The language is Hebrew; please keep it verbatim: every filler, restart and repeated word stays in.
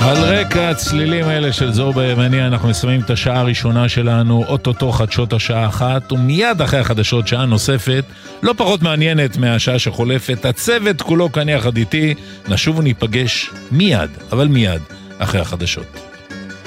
על רקע הצלילים האלה של זוהר בימני אנחנו מסיימים את השעה הראשונה שלנו, אוטוטו חדשות השעה אחת, ומיד אחרי החדשות שעה נוספת, לא פחות מעניינת מהשעה שחולפת. הצוות כולו כאן יחד איתי, נשוב וניפגש מיד, אבל מיד אחרי החדשות.